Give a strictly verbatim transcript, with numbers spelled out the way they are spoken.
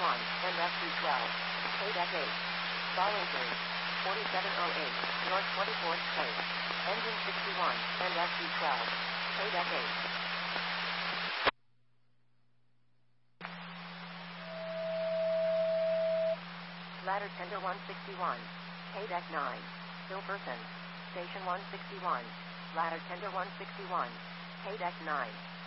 one, and F two twelve. K-Deck eight. Falling three. forty-seven oh eight, North twenty-fourth Place. Engine sixty-one, and F two twelve. K-Deck eight. Ladder Tender one sixty-one. K-Deck nine. Hilperson. Station one sixty-one. Ladder Tender one sixty-one. K-Deck nine.